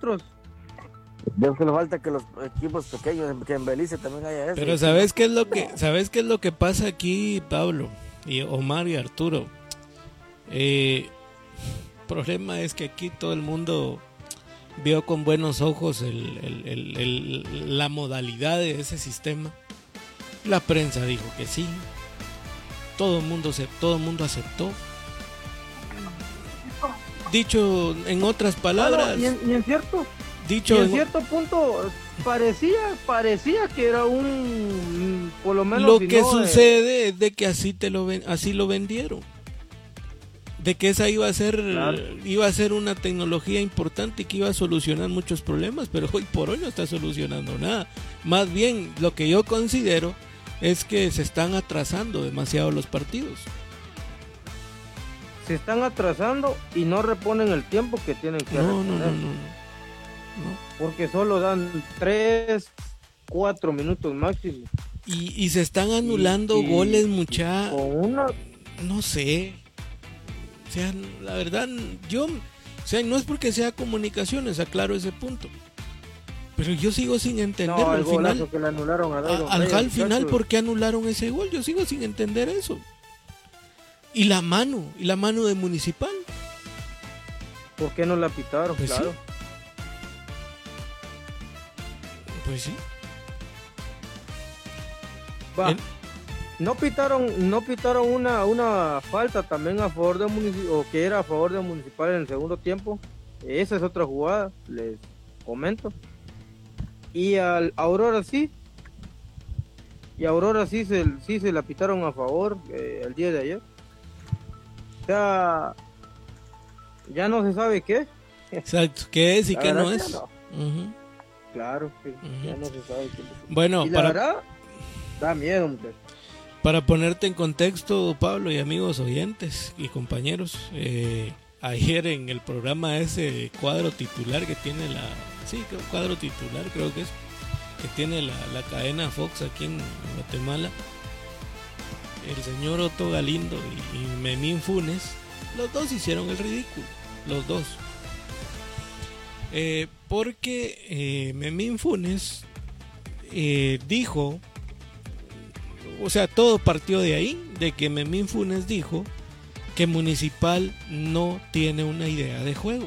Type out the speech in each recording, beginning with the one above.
nosotros. Veo que le falta que los equipos pequeños, que en Belice también haya eso. Pero ¿sabes qué es lo que pasa aquí, Pablo y Omar y Arturo? El problema es que aquí todo el mundo vio con buenos ojos la modalidad de ese sistema. La prensa dijo que sí. Todo el mundo aceptó. Dicho en otras palabras, Claro, y en cierto punto parecía que era por lo menos lo que sucede es de que así lo vendieron. De que esa iba a ser una tecnología importante y que iba a solucionar muchos problemas, pero hoy por hoy no está solucionando nada. Más bien, lo que yo considero es que se están atrasando demasiado los partidos. Se están atrasando y no reponen el tiempo que tienen que reponer. No. Porque solo dan 3-4 minutos máximo. Y se están anulando goles, mucha. No sé. O sea, la verdad, no es porque sea comunicaciones, aclaro ese punto. Pero yo sigo sin entender al final. Que le anularon al final, ¿por qué anularon ese gol? Yo sigo sin entender eso. Y la mano de Municipal. ¿Por qué no la pitaron? Pues claro. Sí. Pues sí. No pitaron una falta también a favor de Municipal, o que era a favor de Municipal en el segundo tiempo. Esa es otra jugada, les comento. Y al Aurora sí. Y a Aurora sí se la pitaron a favor el día de ayer. O sea, ya no se sabe qué. Exacto, qué es y qué no es. No. Uh-huh. Claro, sí, ya no se sabe qué es. Bueno, y la verdad, da miedo, muchachos. Para ponerte en contexto, Pablo y amigos oyentes y compañeros, ayer en el programa ese cuadro titular que tiene cuadro titular creo que es, que tiene la cadena Fox aquí en Guatemala, el señor Otto Galindo y Memín Funes, los dos hicieron el ridículo, los dos. Porque Memín Funes dijo, o sea, todo partió de ahí, de que Memín Funes dijo que Municipal no tiene una idea de juego.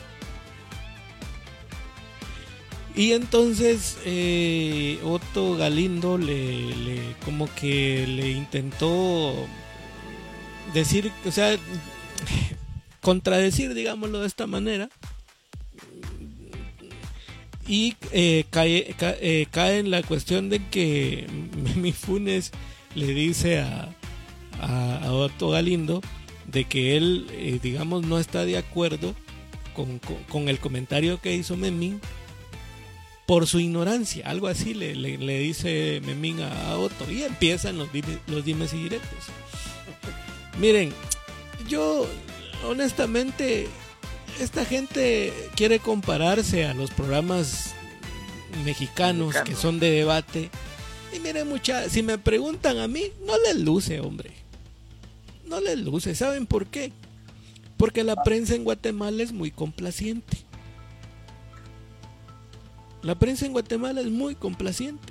Y entonces Otto Galindo le como que le intentó decir, o sea, contradecir, digámoslo de esta manera, y cae en la cuestión de que Memín Funes le dice a Otto Galindo de que él, digamos, no está de acuerdo con el comentario que hizo Memín por su ignorancia, algo así le dice Memín a Otto, y empiezan los dimes y diretes. Miren, yo honestamente, esta gente quiere compararse a los programas mexicanos que son de debate, y miren, si me preguntan a mí, no les luce, hombre, no les luce. ¿Saben por qué? Porque la prensa en Guatemala es muy complaciente. La prensa en Guatemala es muy complaciente.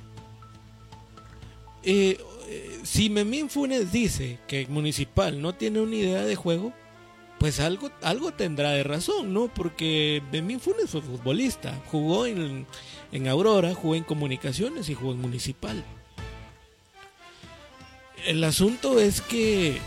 Si Memín Funes dice que Municipal no tiene una idea de juego, pues algo tendrá de razón, ¿no? Porque Memín Funes fue futbolista, jugó en Aurora, jugó en Comunicaciones y jugó en Municipal. El asunto es que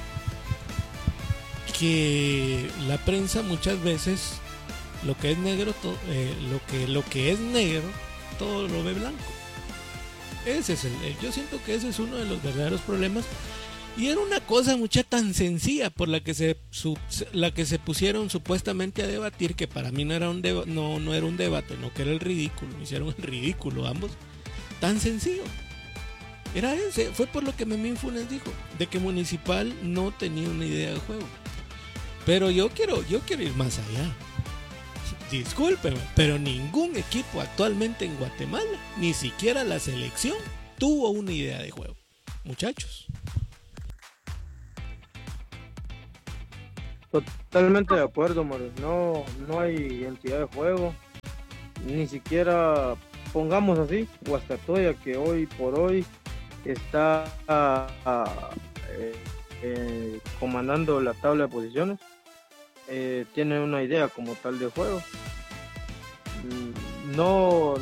la prensa muchas veces lo que es negro, lo que es negro, todo lo ve blanco. Ese es yo siento que ese es uno de los verdaderos problemas. Y era una cosa tan sencilla por la que se pusieron supuestamente a debatir, que para mí no era un debate, no, que era el ridículo. Hicieron el ridículo ambos. Tan sencillo. Era ese. Fue por lo que Memín Funes dijo, de que Municipal no tenía una idea de juego. Pero yo quiero ir más allá. Discúlpeme, pero ningún equipo actualmente en Guatemala, ni siquiera la selección, tuvo una idea de juego. Muchachos. Totalmente de acuerdo, Mario. No hay identidad de juego. ni siquiera, pongamos así, Guastatoya, que hoy por hoy está comandando la tabla de posiciones, tiene una idea como tal de juego. No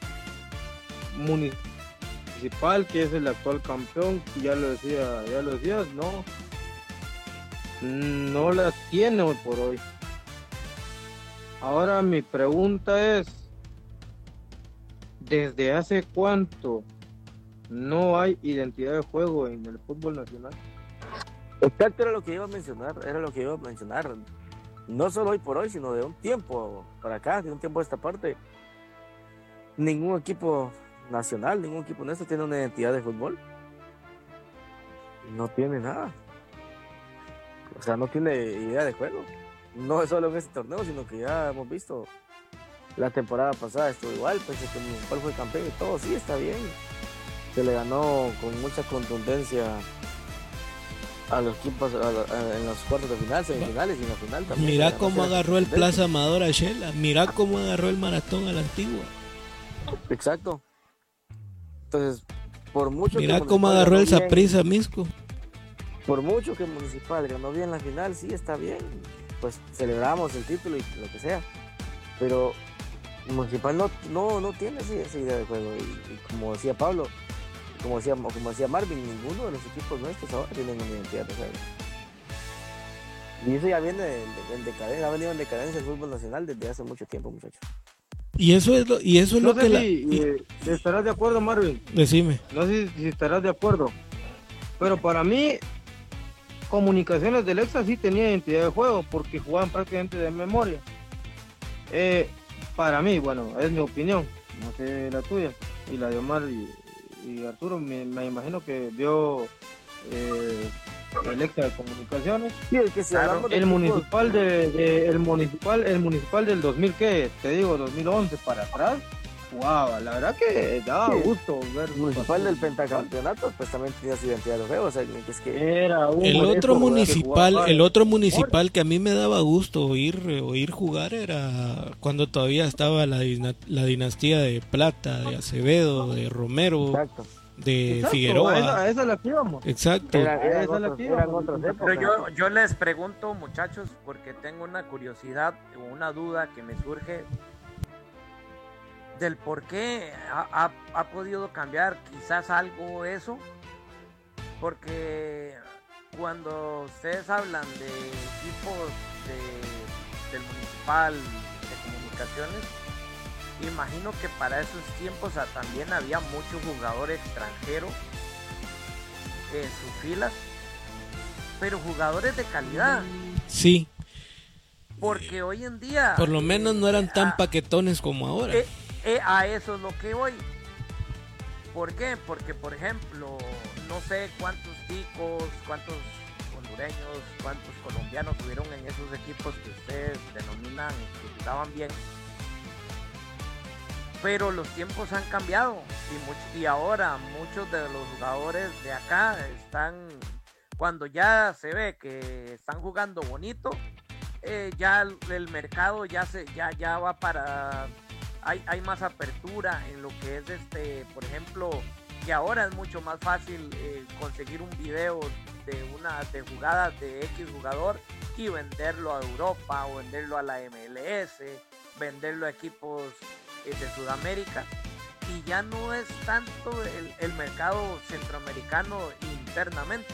Municipal, que es el actual campeón, ya lo decías, no la tiene hoy por hoy. Ahora mi pregunta es, ¿desde hace cuánto no hay identidad de juego en el fútbol nacional? Exacto, era lo que iba a mencionar. No solo hoy por hoy, sino de un tiempo para acá, de un tiempo a esta parte. Ningún equipo nacional, ningún equipo nuestro tiene una identidad de fútbol. No tiene nada. O sea, no tiene idea de juego. No es solo en este torneo, sino que ya hemos visto la temporada pasada estuvo igual, pues que Municipal fue campeón y todo, sí, está bien. Se le ganó con mucha contundencia a los equipos en los cuartos de final, semifinales y en la final también. Mira cómo agarró el Plaza Amador a Shela, mira cómo agarró el Maratón a la Antigua. Exacto. Entonces, por mucho mira cómo agarró el Saprissa Misco. Por mucho que Municipal ganó bien la final, sí, está bien. Pues celebramos el título y lo que sea. Pero Municipal no tiene esa idea de juego. Y como decía Pablo, como decía Marvin, ninguno de los equipos nuestros ahora tienen una identidad de juego. Y eso ya viene en decadencia, ha venido en decadencia el fútbol nacional desde hace mucho tiempo, muchachos. Y eso es lo sé que si estarás de acuerdo, Marvin. Decime. No sé si estarás de acuerdo. Pero para mí, Comunicaciones del Exa sí tenía identidad de juego porque jugaban prácticamente de memoria. Para mí, bueno, es mi opinión, no sé la tuya y la de Omar y Arturo. Me imagino que vio el Exa de Comunicaciones. Sí, el que se el municipal el municipal del 2000, ¿qué? Te digo, 2011 para atrás. Wow, la verdad que daba gusto ver. El municipal del pentacampeonato pues también tenía su identidad de juego, o sea, es que era el otro municipal que a mí me daba gusto oír jugar era cuando todavía estaba la dinastía de Plata, de Acevedo, de Romero. Exacto. De Figueroa. A esa la que íbamos. Exacto. Pero yo les pregunto, muchachos, porque tengo una curiosidad o una duda que me surge del por qué ha podido cambiar quizás algo eso, porque cuando ustedes hablan de equipos del municipal, de comunicaciones, imagino que para esos tiempos también había mucho jugador extranjero en sus filas, pero jugadores de calidad. Sí. Porque hoy en día... Por lo menos no eran tan paquetones como ahora. A eso es lo que voy. ¿Por qué? Porque, por ejemplo, no sé cuántos ticos, cuántos hondureños, cuántos colombianos tuvieron en esos equipos que ustedes denominan que jugaban bien. Pero los tiempos han cambiado y ahora muchos de los jugadores de acá están, cuando ya se ve que están jugando bonito, ya el mercado ya va para... Hay más apertura en lo que es por ejemplo, que ahora es mucho más fácil conseguir un video de jugadas de X jugador y venderlo a Europa o venderlo a la MLS, venderlo a equipos de Sudamérica, y ya no es tanto el mercado centroamericano internamente.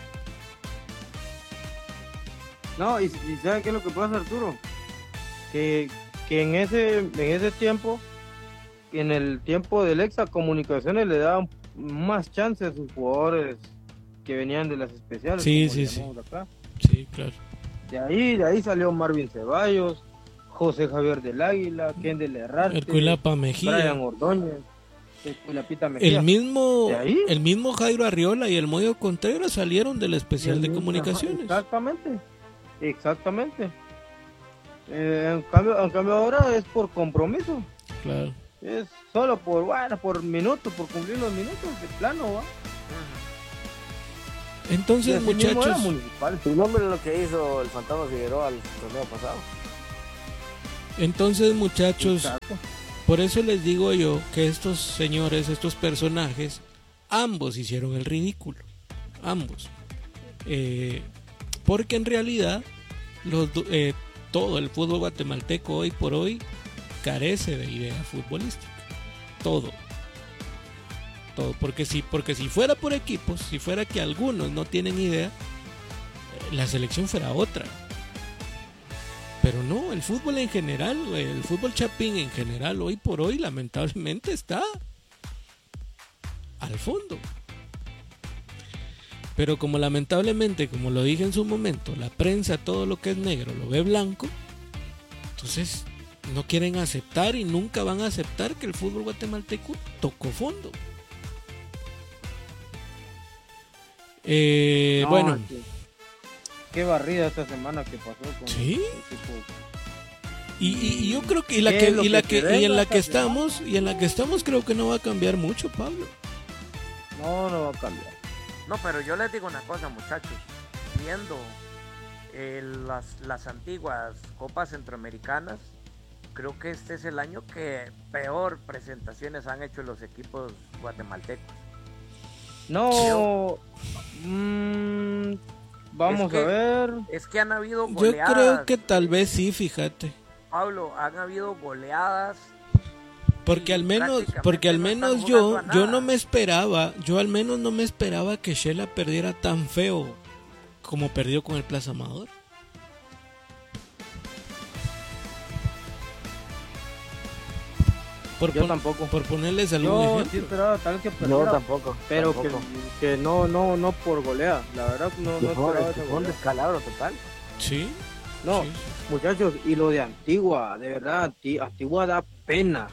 No, y ¿saben qué es lo que pasa, Arturo? Que en ese tiempo, en el tiempo del Exa, Comunicaciones le daban más chance a sus jugadores que venían de las especiales. Sí. Acá. Sí, claro. De ahí salió Marvin Ceballos, José Javier del Águila, Kendel Herrarte, Herculapa Mejía, Brian Ordóñez, Herculapita Mejía. El mismo Jairo Arriola y el Moyo Contreras salieron del especial de Comunicaciones. Exactamente. En cambio ahora es por compromiso. Claro. Es solo por minutos, por cumplir los minutos de plano, ¿va? Entonces, muchachos, su nombre es lo que hizo el Fantasma Figueroa el torneo pasado. Entonces, muchachos, por eso les digo yo que estos señores, estos personajes, ambos hicieron el ridículo. Ambos. Porque en realidad todo el fútbol guatemalteco hoy por hoy carece de idea futbolística. Todo. Porque si fuera por equipos, si fuera que algunos no tienen idea, la selección fuera otra. Pero no, el fútbol en general, el fútbol chapín en general, hoy por hoy lamentablemente está al fondo. Pero como lamentablemente, como lo dije en su momento, la prensa todo lo que es negro lo ve blanco, entonces no quieren aceptar y nunca van a aceptar que el fútbol guatemalteco tocó fondo. No, bueno. Qué barrida esta semana que pasó con ¿sí? el Y yo creo que en la que estamos creo que no va a cambiar mucho, Pablo. No va a cambiar. No, pero yo les digo una cosa, muchachos. Viendo las antiguas copas centroamericanas, creo que este es el año que peor presentaciones han hecho los equipos guatemaltecos. No, vamos a ver. Es que han habido goleadas. Yo creo que tal vez sí, fíjate. Pablo, han habido goleadas. Porque al menos yo no me esperaba, que Shela perdiera tan feo como perdió con el Plaza Amador. Yo tampoco. Por ponerles algún Yo ejemplo. sí esperaba tal que perdiera. No, tampoco. Pero tampoco. que no por golea. La verdad no esperaba esa un golea. descalabro total. Sí. No, Sí. muchachos, y lo de Antigua, de verdad, Antigua da pena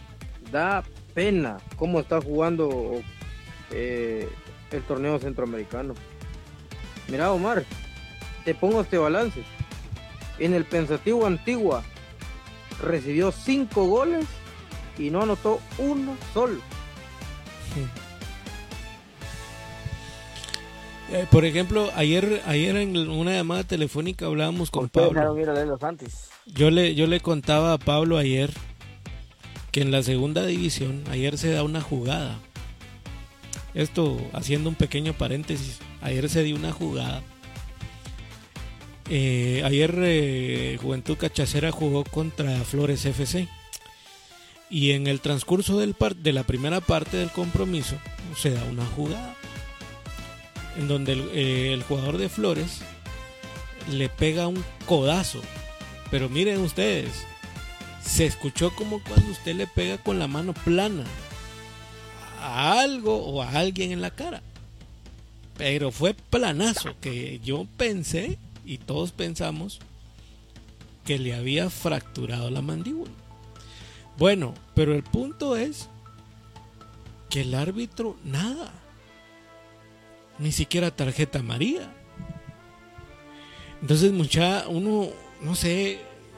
cómo está jugando el torneo centroamericano. Mira, Omar, te pongo este balance. En el Pensativo Antigua recibió 5 goles y no anotó uno solo. Por ejemplo, ayer en una llamada telefónica hablábamos con Ustedes Pablo. dejaron ir a leer los antes. Yo le contaba a Pablo ayer que en la segunda división ayer se da una jugada. Esto haciendo un pequeño paréntesis, ayer se dio una jugada. Ayer Juventud Cachacera jugó contra Flores FC y en el transcurso de la primera parte del compromiso se da una jugada en donde el jugador de Flores le pega un codazo, pero miren ustedes, se escuchó como cuando usted le pega con la mano plana a algo o a alguien en la cara, pero fue planazo que yo pensé y todos pensamos que le había fracturado la mandíbula. Bueno, pero el punto es que el árbitro nada, ni siquiera tarjeta amarilla. Entonces uno no sé,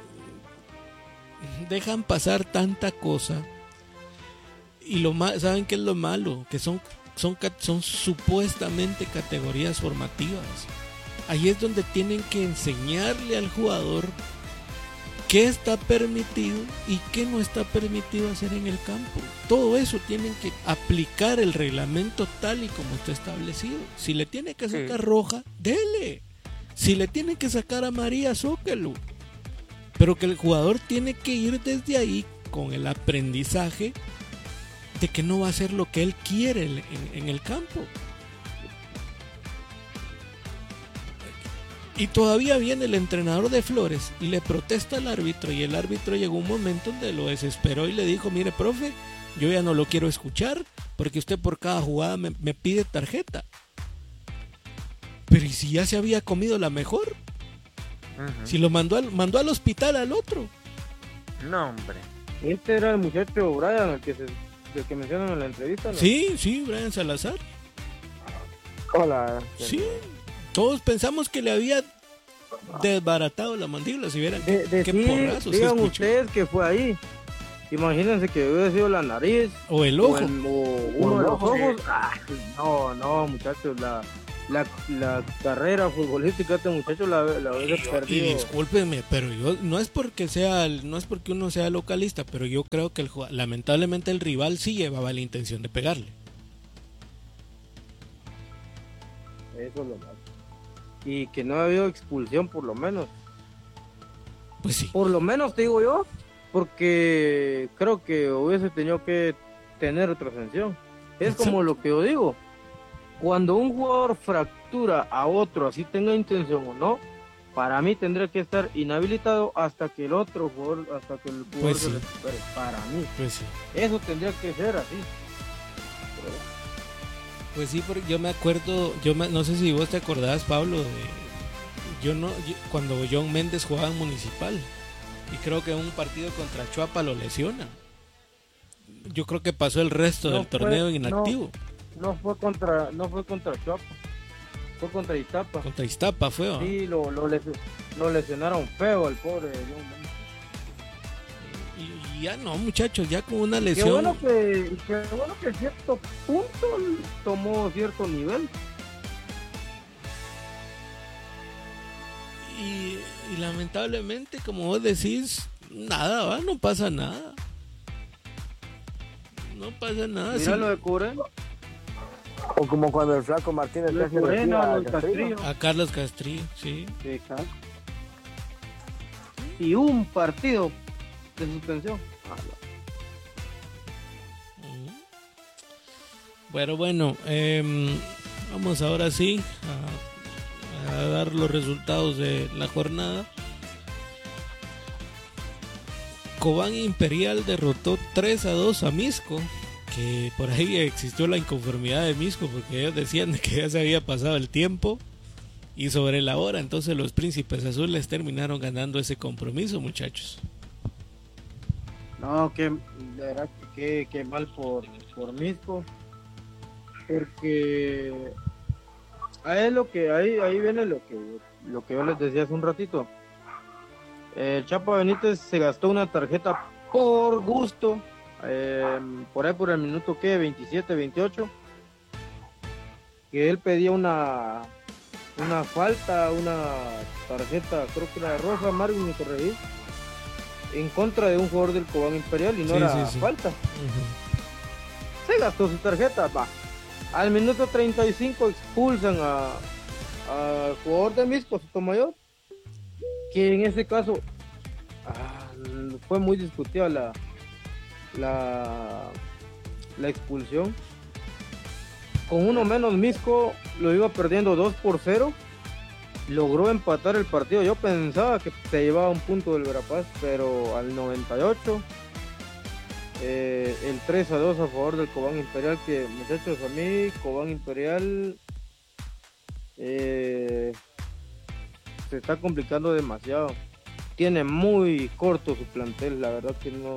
dejan pasar tanta cosa y ¿saben qué es lo malo? Que son supuestamente categorías formativas. Ahí es donde tienen que enseñarle al jugador qué está permitido y qué no está permitido hacer en el campo. Todo eso tienen que aplicar el reglamento tal y como está establecido. Si le tiene que sacar roja, dele. Si le tiene que sacar amarilla, zóquelo. Pero que el jugador tiene que ir desde ahí con el aprendizaje de que no va a hacer lo que él quiere en el campo. Y todavía viene el entrenador de Flores y le protesta al árbitro, y el árbitro llegó un momento donde lo desesperó y le dijo: mire, profe, yo ya no lo quiero escuchar porque usted por cada jugada me pide tarjeta. Pero ¿y si ya se había comido la mejor? Uh-huh. Si lo mandó al hospital al otro. No, hombre. Este era el muchacho Brian, el que mencionan en la entrevista, ¿no? Sí, Brian Salazar. Hola. Sí. Todos pensamos que le había desbaratado la mandíbula. Si vieran qué porrazo se digan escuchó. Ustedes que fue ahí. Imagínense que hubiera sido la nariz o el ojo o uno de los ojos. No, muchachos, la carrera futbolística de este muchacho la hubiese Y perdido. discúlpeme, pero yo no es porque uno sea localista, pero yo creo que lamentablemente el rival sí llevaba la intención de pegarle. Eso es lo malo. Y que no ha habido expulsión por lo menos. Pues sí. Por lo menos te digo yo, porque creo que hubiese tenido que tener otra sanción. Es Exacto. como lo que yo digo. Cuando un jugador fractura a otro, así tenga intención o no, para mí tendría que estar inhabilitado hasta que el jugador Pues se sí. recupere. Para mí. Pues sí. Eso tendría que ser así. Pues sí, porque yo me acuerdo, no sé si vos te acordás, Pablo, cuando John Méndez jugaba en Municipal, y creo que en un partido contra Chuapa lo lesiona. Yo creo que pasó el resto No del fue- torneo inactivo. No fue contra Chuapa, fue contra Iztapa. Contra Iztapa fue, ¿o? Sí, lo lesionaron feo al pobre John Méndez. Y ya no, muchachos, ya con una Qué lesión. bueno que a cierto punto tomó cierto nivel. Y lamentablemente, como vos decís, nada, ¿va? No pasa nada. No pasa nada. Mira sí. lo de Corena. O como cuando el Flaco Martínez Lo de casi retira Corena, a lo de Castrillo. Castrillo. A Carlos Castrillo, sí. Exacto. Y un partido de suspensión. Bueno, vamos ahora sí a dar los resultados de la jornada. Cobán Imperial derrotó 3-2 a Misco, que por ahí existió la inconformidad de Misco porque ellos decían de que ya se había pasado el tiempo y sobre la hora, entonces los Príncipes Azules terminaron ganando ese compromiso, muchachos. No, de verdad que mal por Misco. Porque ahí viene lo que yo les decía hace un ratito. El Chapa Benítez se gastó una tarjeta por gusto, por ahí por el minuto 27, 28, que él pedía una falta, una tarjeta, creo que era roja, Mario, me corregí, en contra de un jugador del Cobán Imperial y no Sí, era sí. falta. Se gastó su tarjeta, va. Al minuto 35 expulsan al jugador de Misco, Sotomayor, que en ese caso fue muy discutida la expulsión. Con uno menos, Misco lo iba perdiendo 2-0, logró empatar el partido. Yo pensaba que se llevaba un punto del Verapaz, pero al 98 el 3-2 a favor del Cobán Imperial, que muchachos, a mí Cobán Imperial se está complicando demasiado. Tiene muy corto su plantel, la verdad que no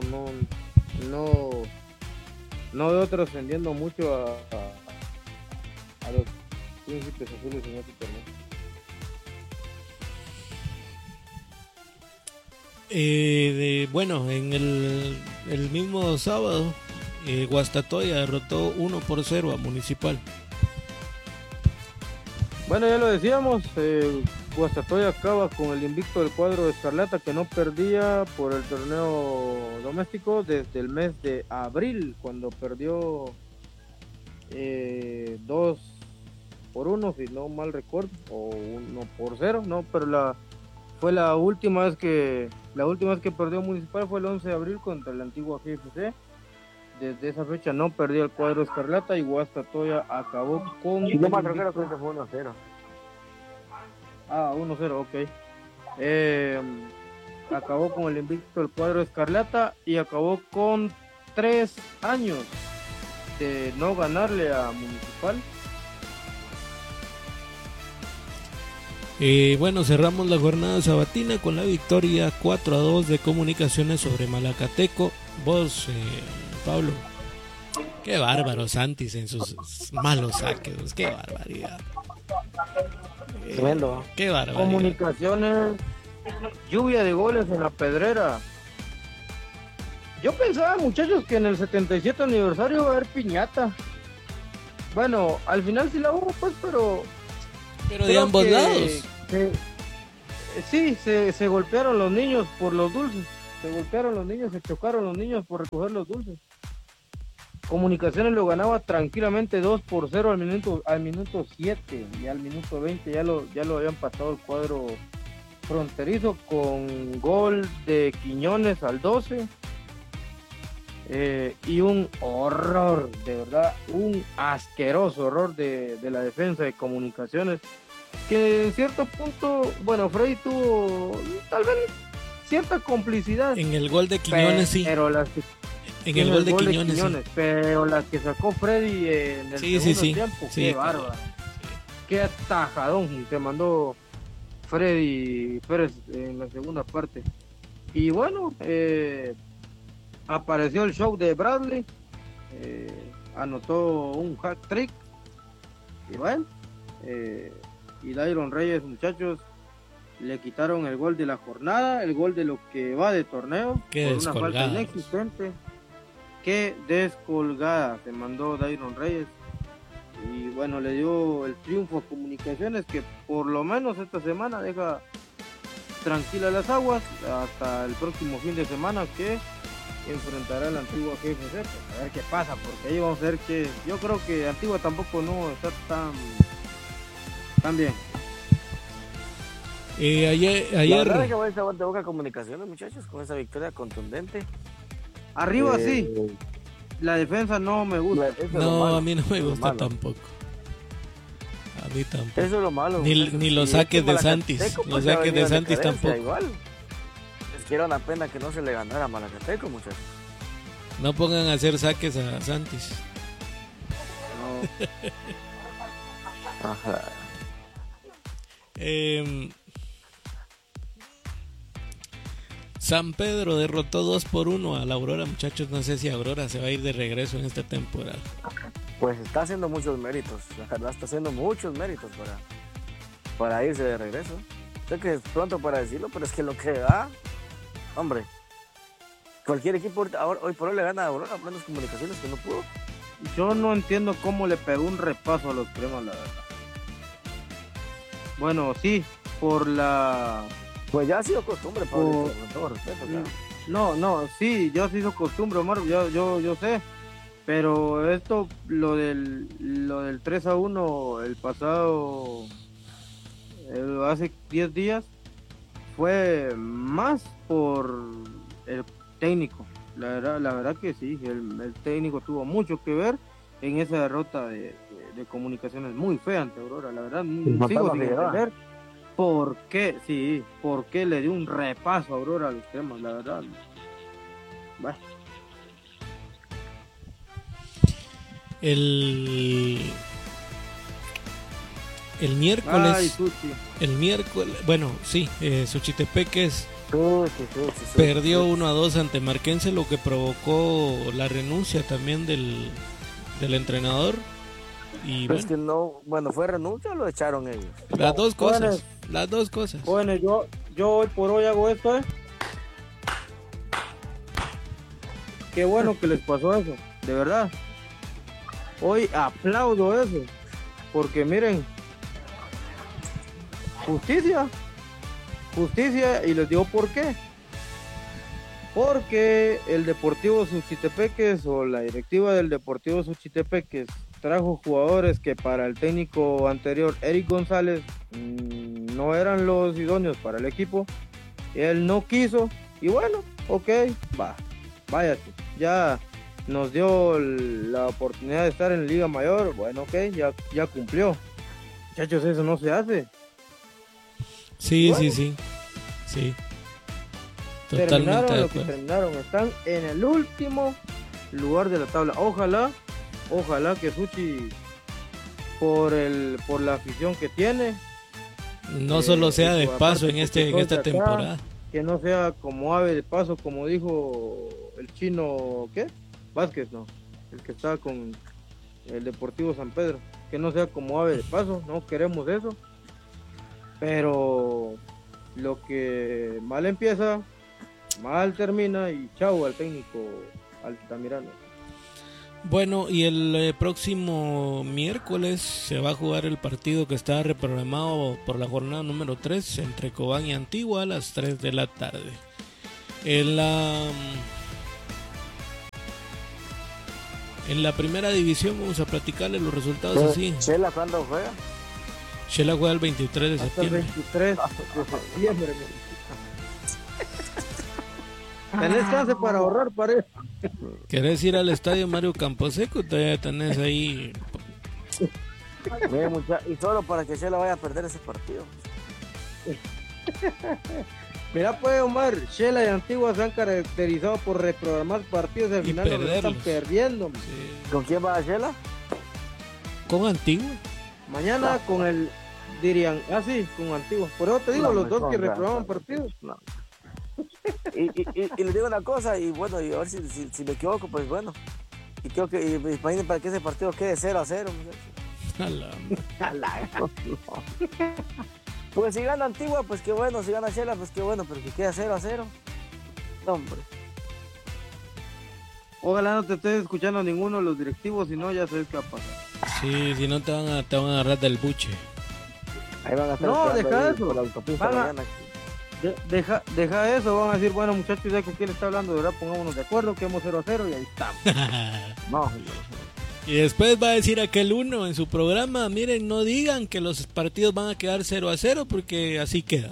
veo trascendiendo mucho a los Príncipes Azules en este torneo. Bueno, en el mismo sábado, Guastatoya derrotó 1-0 a Municipal. Bueno, ya lo decíamos, Guastatoya acaba con el invicto del cuadro de Escarlata, que no perdía por el torneo doméstico desde el mes de abril, cuando perdió 2-1, si no mal recuerdo, o 1-0, no, pero fue la última vez que perdió Municipal fue el 11 de abril contra el antiguo GFC. Desde esa fecha no perdió el cuadro Escarlata y Guastatoya acabó con... Si no mal recuerdo, creo que fue 1-0. 1-0, ok. Acabó con el invicto del cuadro Escarlata y acabó con 3 años de no ganarle a Municipal. Bueno, cerramos la jornada sabatina con la victoria 4-2 de Comunicaciones sobre Malacateco. Vos, Pablo, qué bárbaro Santis en sus malos saques, qué barbaridad. Tremendo. Qué barbaridad. Comunicaciones, lluvia de goles en la Pedrera. Yo pensaba, muchachos, que en el 77 aniversario iba a haber piñata. Bueno, al final sí la hubo, pues, pero Pero de creo ambos que- lados. que- sí, se golpearon los niños por los dulces. Se golpearon los niños, se chocaron los niños por recoger los dulces. Comunicaciones lo ganaba tranquilamente 2-0 al minuto 7 y al minuto 20 ya lo habían pasado el cuadro fronterizo con gol de Quiñones al 12 y un horror, de verdad, un asqueroso horror de la defensa de Comunicaciones, que en cierto punto, bueno, Freddy tuvo tal vez cierta complicidad, En el gol de Quiñones, sí. pero las En el gol de Quiñones, sí. pero las que sacó Freddy en el Sí, segundo sí. tiempo, Sí, qué claro. bárbaro, qué atajadón se mandó Freddy Pérez en la segunda parte. Y bueno, apareció el show de Bradley, anotó un hat trick y bueno, y Dairon Reyes, muchachos, le quitaron el gol de la jornada, el gol de lo que va de torneo, Qué por una falta descolgada. inexistente. Qué descolgada se mandó Dairon Reyes. Y bueno, le dio el triunfo a Comunicaciones, que por lo menos esta semana deja tranquilas las aguas hasta el próximo fin de semana, que enfrentará al Antigua GFC. Pues a ver qué pasa, porque ahí vamos a ver que yo creo que Antigua tampoco no está tan bien. La verdad es que Ayer va a estar de boca Comunicaciones, muchachos, con esa victoria contundente. Arriba sí, la defensa no me gusta. Eso es lo no, malo, a mí no me eso es lo gusta malo. tampoco. A mí tampoco. Eso es lo malo. Ni- muchachos. ni los Y saques este de Santis, Malacateco, los pues, ya saques de venía en Santis decadencia tampoco. Igual. Es que era una pena que no se le ganara a Malacateco, muchachos. No pongan a hacer saques a Santis. No. Ajá. San Pedro derrotó 2-1 a la Aurora, muchachos. No sé si Aurora se va a ir de regreso en esta temporada. Pues está haciendo muchos méritos, la verdad está haciendo muchos méritos para irse de regreso. Sé que es pronto para decirlo, pero es que lo que da, hombre, cualquier equipo hoy por hoy le gana a Aurora, menos Comunicaciones que no pudo. Yo no entiendo cómo le pegó un repaso a los cremas, la verdad. Bueno, sí, por la... Pues ya ha sido costumbre, Pablo, Oh. con todo respeto. Claro. No, sí, ya se hizo costumbre, Omar, yo sé. Pero esto, lo del 3-1 el pasado, hace 10 días, fue más por el técnico. La verdad que sí, el técnico tuvo mucho que ver en esa derrota de Comunicaciones muy fea ante Aurora. La verdad, Fantasma sigo sin Figueroa. entender por qué le dio un repaso a Aurora a los temas, la verdad. Bueno. El Ay, miércoles, Suchi. bueno, sí, Suchitepeques Sí. perdió 1-2 ante Marquense, lo que provocó la renuncia también del entrenador. Y Pero es bueno, que no, bueno, ¿fue renuncia o lo echaron ellos? las dos cosas, Jóvenes. las dos cosas. Jóvenes, yo hoy por hoy hago esto, Qué bueno que les pasó eso, de verdad. Hoy aplaudo eso, porque miren, justicia, y les digo por qué. Porque el Deportivo Suchitepeques o la directiva del Deportivo Suchitepeques trajo jugadores que para el técnico anterior, Eric González, no eran los idóneos para el equipo. Él no quiso y bueno, ok, váyate. Ya nos dio la oportunidad de estar en Liga Mayor, bueno, ok, ya cumplió. Muchachos, eso no se hace. Sí, Bueno. sí. Totalmente Terminaron de lo que acuerdo. terminaron, están en el último lugar de la tabla. Ojalá que Suchi, por la afición que tiene, No solo sea de aparte paso en porque en soy esta de acá, temporada. que no sea como ave de paso, como dijo el chino, ¿qué? Vázquez, no, el que está con el Deportivo San Pedro, que no sea como ave de paso, no queremos eso, pero lo que mal empieza, mal termina y chau al técnico Altamirano. Bueno, y el próximo miércoles se va a jugar el partido que está reprogramado por la jornada número 3 entre Cobán y Antigua a las 3 de la tarde. En la primera división vamos a platicarle los resultados así. ¿Chela cuándo juega? Shela juega el 23 de Hasta el septiembre. 23 de septiembre. Tenés chance para ahorrar, parece. ¿Querés ir al estadio Mario Camposeco? Todavía tenés ahí. Y solo para que Chela vaya a perder ese partido. Mira pues, Omar, Shela y Antigua se han caracterizado por reprogramar partidos y al Y final los están perderlos. perdiendo. Sí. ¿Con quién va Chela? Con Antigua. Mañana con el, dirían, sí, con Antigua. Por eso te digo, No, los me dos que contra. reprograman partidos. No. Y les digo una cosa, y bueno, y a ver si me equivoco, pues bueno. Y creo que, imaginen para que ese partido quede 0-0. A la- Pues si gana Antigua, pues qué bueno, si gana Chela, pues qué bueno, pero que quede 0-0. No, hombre. Ojalá no te estés escuchando a ninguno de los directivos, si no ya sabes qué va a pasar. Sí, si no te van a agarrar del buche. Ahí van a estar No, esperando deja ahí eso. por la autopista Van a- mañana. Deja eso, van a decir, bueno muchachos, ya con quién está hablando, de verdad, pongámonos de acuerdo, quedamos 0-0 y ahí estamos. No, Y después va a decir aquel uno en su programa, miren, no digan que los partidos van a quedar 0-0 porque así queda.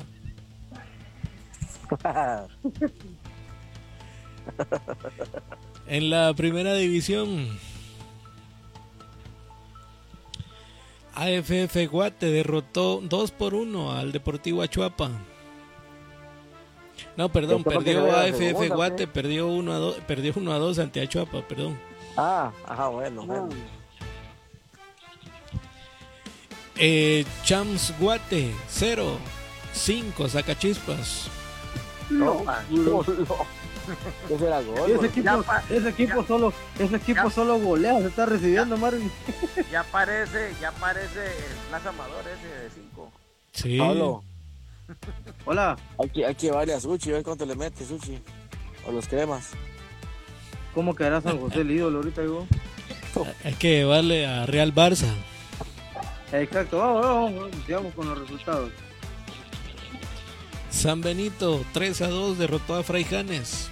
En la primera división, AFF Guate derrotó 2-1 al Deportivo Achuapa. No, perdón, ¿Esto porque perdió no era la AFF segunda, Guate, qué? perdió 1-2 ante Achuapa, perdón. bueno. Chams Guate 0-5 Sacachispas. Ese era gol. Ese equipo solo golea, se está recibiendo, Marvin. Ya parece el Plaza Amador ese de 5. Sí. Pablo, Hola, hay que llevarle a Suchi, a ver cuánto le mete Suchi. O los cremas. ¿cómo quedará San José el ídolo ahorita, digo? Hay que llevarle a Real Barça. Exacto, vamos, sigamos con los resultados. San Benito 3-2 derrotó a Fraijanes.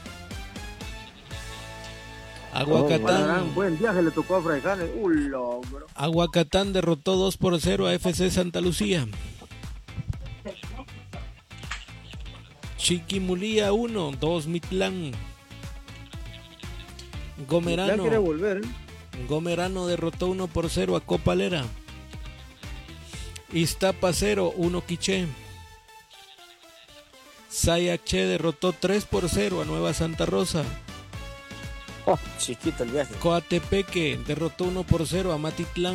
Aguacatán, Buen viaje le tocó a Fraijanes. Bro. Aguacatán derrotó 2-0 a FC Santa Lucía. Chiquimulía 1-2 Mitlán. Ya quiere volver, Gomerano derrotó 1-0 a Copalera. Iztapa 0-1 Quiché. Sayaché derrotó 3-0 a Nueva Santa Rosa. Chiquito el viaje. Coatepeque derrotó 1-0 a Matitlán.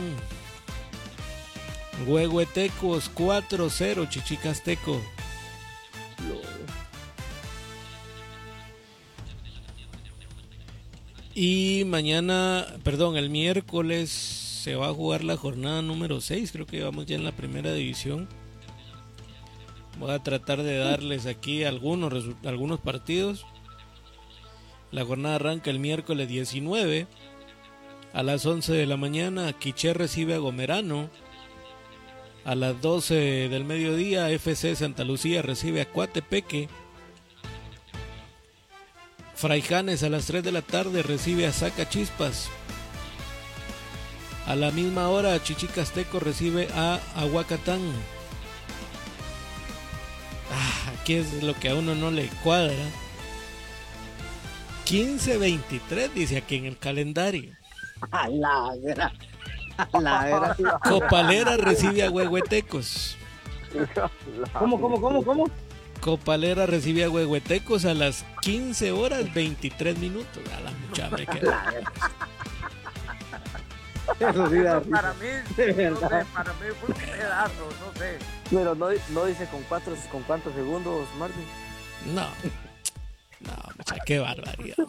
Huehuetecos 4-0 Chichicasteco. Y el miércoles se va a jugar la jornada número 6, creo que vamos ya en la primera división. Voy a tratar de darles aquí algunos partidos. La jornada arranca el miércoles 19 a las 11 de la mañana. Quiché recibe a Gomerano. A las 12 del mediodía, FC Santa Lucía recibe a Coatepeque. Fraijanes a las 3 de la tarde recibe a Sacachispas. A la misma hora, Chichicasteco recibe a Aguacatán. Aquí es lo que a uno no le cuadra. 15-23 dice aquí en el calendario. Copalera recibe a Huehuetecos. ¿Cómo? Copalera recibe a Huehuetecos a las 15 horas 23 minutos. A la mucha me queda. Eso sí da Para mí, De no sé, verdad. para mí fue un pedazo, no sé. Pero no dice con cuántos segundos, Marvin. No, mucha, qué barbaridad.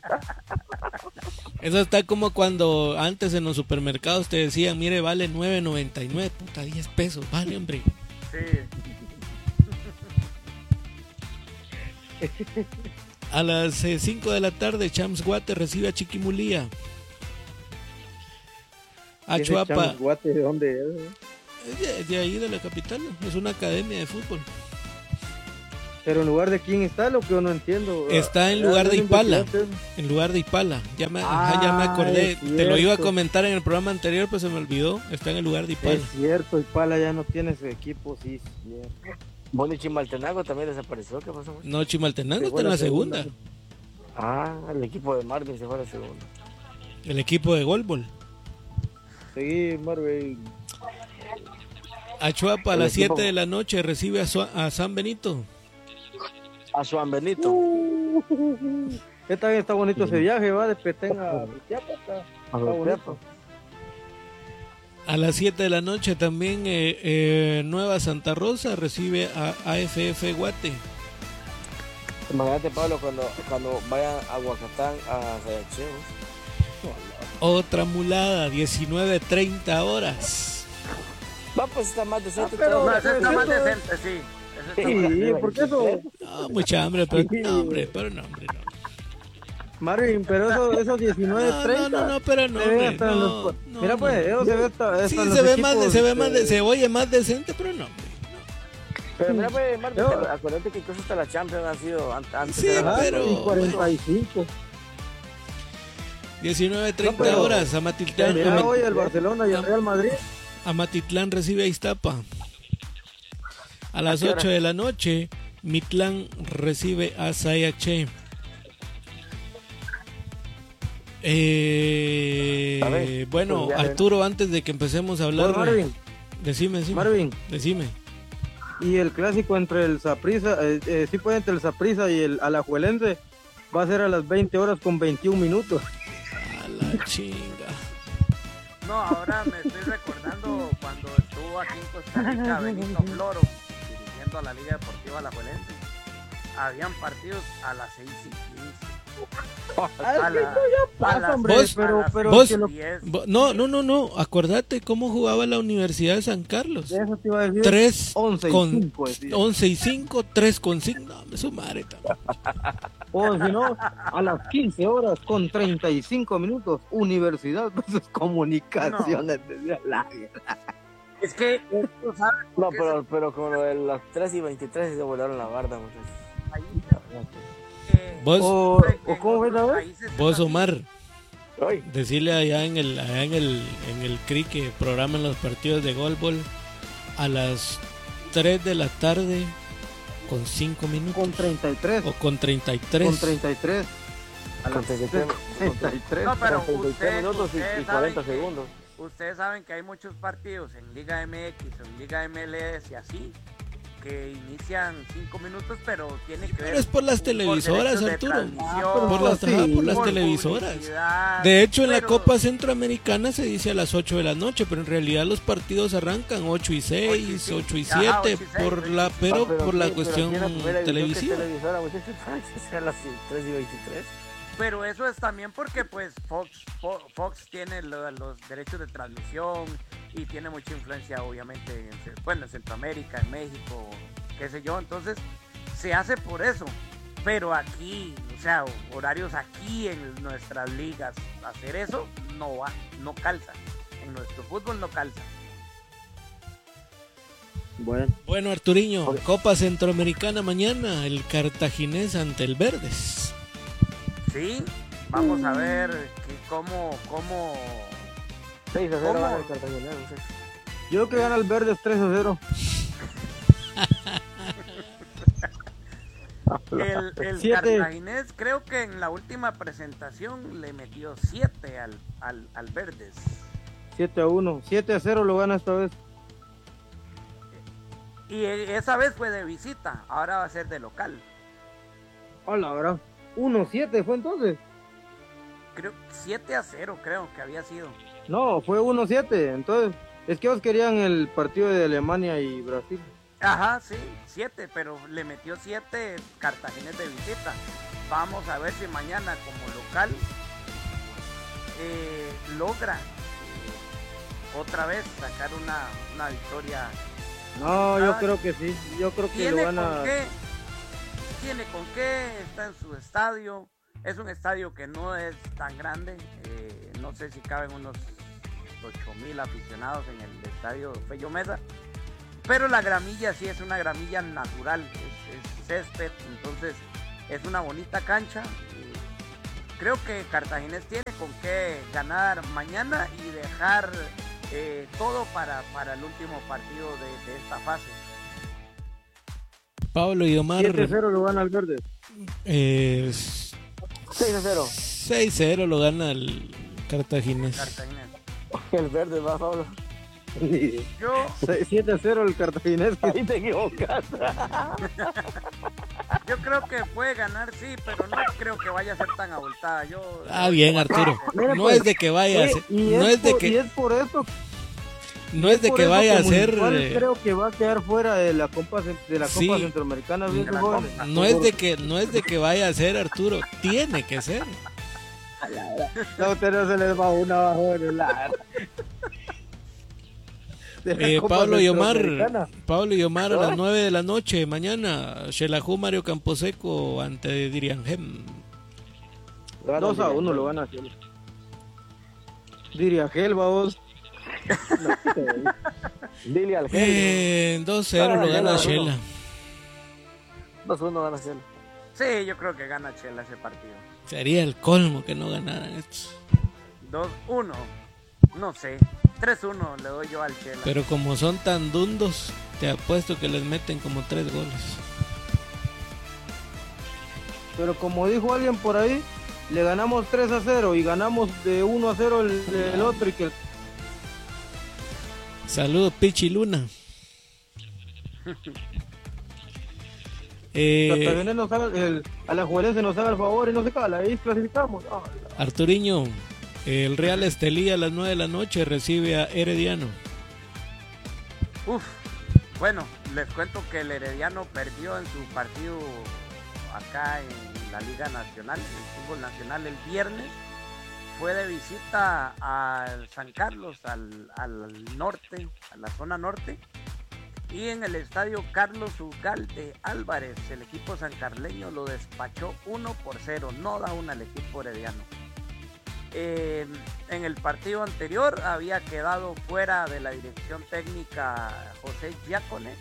Eso está como cuando antes en los supermercados te decían, mire, vale 9.99, puta, 10 pesos, vale, hombre. Sí. A las 5 de la tarde, Chams Guate recibe a Chiquimulía. Achuapa, Chamos Guate, ¿de dónde es? es de ahí de la capital, es una academia de fútbol. Pero en lugar de quién está, lo que yo no entiendo. Está en lugar de Ipala. En lugar de Ipala. Ya me acordé. es Te lo iba a cierto. comentar en el programa anterior, pero se me olvidó. Está en el lugar de Ipala. Es cierto, Ipala ya no tiene ese equipo, sí, es cierto. Bueno, y Chimaltenango también desapareció. ¿Qué pasó? No, Chimaltenango Se está fue en la la segunda. segunda. Ah, el equipo de Marvin se fue a la segunda. El equipo de Golbol. Seguí, Marvel. Achuapa a El las equipo- 7 de la noche recibe a San Benito. A Juan Benito. Esta vez está bonito ese viaje, va, de Petén a Chiapa, está bonito. A las 7 de la noche también Nueva Santa Rosa recibe a AFF Guate. Imagínate, Pablo, cuando vayan a Huacatán a Sayacheo. Otra mulada, 19:30 horas. Va, pues está más decente. pero- todo. No, ese está más eso- decente, sí. Ese está más Sí, porque eso, No, mucha hambre, pero no, hombre, no. Marvin, pero esos 19:30. No, pero no, se ve hombre, hasta en no, los- no, Mira, pues, no. eso se ve hasta Sí, en los se ve más, equipos, se oye más decente, pero no, hombre. Pero mira, pues, Marvin, Yo- acuérdate que incluso hasta la Champions ha sido antes. Sí, de la- Ajá, pero- y 45. 19:30 No, pero- horas, Mira hoy el Barcelona y el Real Madrid. Amatitlán recibe a Iztapa. A las qué hora? 8 de la noche, Mitlán recibe a Sayache. A ver, Bueno, pues ya, Arturo, antes de que empecemos a hablar, Pues, Marvin, decime. Marvin, y el clásico entre el Saprissa, sí puede entre el Saprissa y el Alajuelense, va a ser a las 20 horas con 21 minutos. A la chinga. No, ahora me estoy recordando cuando estuvo aquí en Costa Rica Benito Floro dirigiendo a la Liga Deportiva Alajuelense. Habían partidos a las 6:15. A la- pasa, a las- hombre, Vos- pero vos- que lo- 10. No. Acordate cómo jugaba la Universidad de San Carlos. de eso te iba a decir. 3 11 y con 5, decía. 11 y 5, 3 con 5. No, me sumaré también. O si no, a las 15 horas con 35 minutos, Universidad versus Comunicaciones. Decía la- Es que esto, ¿sabes? No, pero con lo de las 3 y 23 sí se volaron la barda, muchachos. Ahí, Vos, O ¿cómo ves, otros David? países es vos así. Omar, Hoy, decirle allá en el CRI que programen los partidos de golbol a las 3 de la tarde con 5 minutos. Con 33. O con 33. Con 33. A las con 33 33. No, pero 33 minutos y ustedes 40 saben que- segundos. Ustedes saben que hay muchos partidos en Liga MX o en Liga MLS y así que inician 5 minutos, pero tiene que ver Pero es por las televisoras, derechos de Arturo. transmisión, Por las, sí, por las por televisoras. publicidad, De hecho, en la pero- Copa Centroamericana se dice a las 8 de la noche, pero en realidad los partidos arrancan 8 y 6, 8 y 7, Ajá, 8 y 6, por la, Ah, pero por la sí, pero cuestión aquí en la primera división, televisiva. ¿qué televisora, muchachos? A las 3 y 23. Pero eso es también porque pues Fox tiene los derechos de transmisión y tiene mucha influencia obviamente en Centroamérica, en México, qué sé yo, entonces se hace por eso. Pero aquí, o sea, horarios aquí en nuestras ligas, hacer eso no va, no calza. En nuestro fútbol no calza. Bueno, Arturiño, Copa Centroamericana mañana, el Cartaginés ante el Verdes. Sí, vamos a ver cómo 6 a 0 ¿Cómo? gana el Cartagena, muchachos. Yo creo que gana el Verdes 3-0. el Siete. Cartaginés creo que en la última presentación le metió 7 al Verdes. 7-1. 7-0 lo gana esta vez. Y esa vez fue de visita, ahora va a ser de local. Hola, ¿verdad? 1-7 fue entonces. Creo 7-0 creo que había sido. No, fue 1-7. Entonces, es que ellos querían el partido de Alemania y Brasil. Ajá, sí, 7, pero le metió 7 Cartaginés de visita. Vamos a ver si mañana como local logra otra vez sacar una victoria. No, yo creo que sí. Yo creo que lo ¿Tiene gana. con qué? Tiene con qué, está en su estadio. Es un estadio que no es tan grande. No sé si caben unos 8,000 aficionados en el estadio Fello Mesa, pero la gramilla sí es una gramilla natural, es césped, entonces es una bonita cancha. Creo que Cartaginés tiene con qué ganar mañana y dejar todo para el último partido de esta fase. Pablo y Omar. 7-0 lo gana el Verde. 6-0. 6-0 lo gana el Cartaginés. El Verde va, Pablo. Yo 7-0 el Cartaginés. Ahí te equivocas. Yo creo que puede ganar, sí, pero no creo que vaya a ser tan abultada. Bien, Arturo. Mira, No pues, es de que vaya a ser, y no es de y es por eso. no es de por que eso vaya a que ser, Municipal creo que va a quedar fuera de la Copa Sí. Centroamericana. Bien, De la jóvenes. Copa. no es de que vaya a ser, Arturo, tiene que ser. No, a ustedes se les va una bajo en la Copa Pablo y Centroamericana. Omar a las 9 de la noche mañana, Xelajú Mario Camposeco ante Diriangem. 2-1 lo gana Gel. Diría Gel, vamos. Dile al Gel. 2-0 lo gana no. Xela. 2-1 gana Cielo. Sí, yo creo que gana Chela ese partido. Sería el colmo que no ganaran estos. 2-1, no sé. 3-1 le doy yo al Chela. Pero como son tan dundos, te apuesto que les meten como 3 goles. Pero como dijo alguien por ahí, le ganamos 3-0 y ganamos de 1-0 el otro y que Saludos, Pichi Luna. Cartaginés nos haga a la Juelense nos haga el favor y no se cala, ahí clasificamos. Arturiño, el Real Estelí a las 9 de la noche recibe a Herediano. Bueno, les cuento que el Herediano perdió en su partido acá en la Liga Nacional, en el fútbol nacional, el viernes. Fue de visita al San Carlos, al norte, a la zona norte, y en el estadio Carlos Ugalde Álvarez, el equipo sancarleño lo despachó 1-0, no da una al equipo herediano. En el partido anterior había quedado fuera de la dirección técnica José Giacone,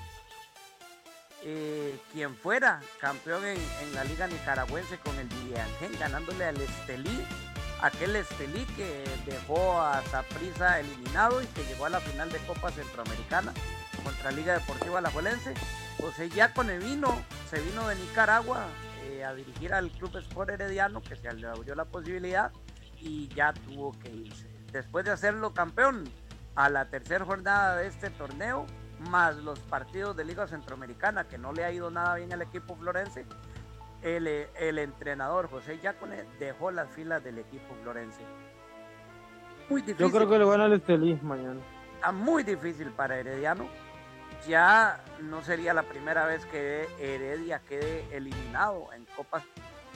quien fuera campeón en la Liga Nicaragüense con el Diriangén, ganándole al Estelí, aquel Estelí que dejó a Saprissa eliminado y que llegó a la final de Copa Centroamericana contra Liga Deportiva Alajuelense. José Giacone se vino de Nicaragua a dirigir al Club Sport Herediano, que se le abrió la posibilidad y ya tuvo que irse. Después de hacerlo campeón a la tercera jornada de este torneo, más los partidos de Liga Centroamericana, que no le ha ido nada bien al equipo florense, el entrenador José Giacone dejó las filas del equipo florense. Muy difícil. Yo creo que le van al Estelí mañana. Está muy difícil para Herediano. Ya no sería la primera vez que Heredia quede eliminado en Copas.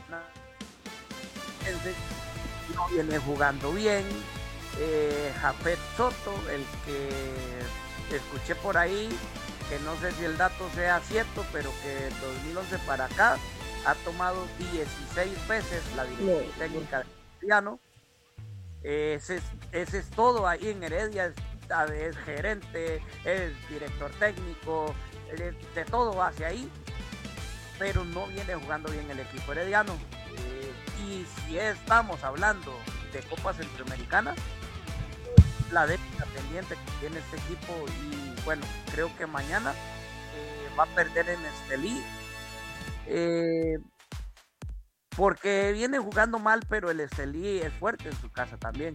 No viene jugando bien. Jafet Soto, el que escuché por ahí, que no sé si el dato sea cierto, pero que de 2011 para acá ha tomado 16 veces la dirección técnica de Herediano. Ese es todo ahí en Heredia. Es gerente, es director técnico, de todo hacia ahí, pero no viene jugando bien el equipo herediano. Y si estamos hablando de Copa Centroamericana, la déficit pendiente que tiene este equipo, y bueno, creo que mañana va a perder en Estelí, porque viene jugando mal, pero el Estelí es fuerte en su casa también.